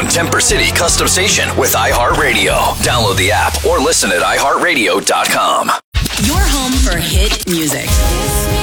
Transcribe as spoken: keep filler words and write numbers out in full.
own Temper City custom station with iHeartRadio. Download the app or listen at i heart radio dot com. Your home for hit music.